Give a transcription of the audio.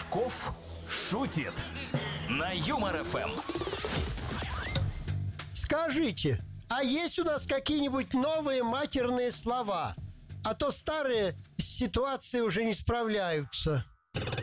Качков шутит на Юмор ФМ. Скажите, а есть у нас какие-нибудь новые матерные слова? А то старые с ситуацией уже не справляются.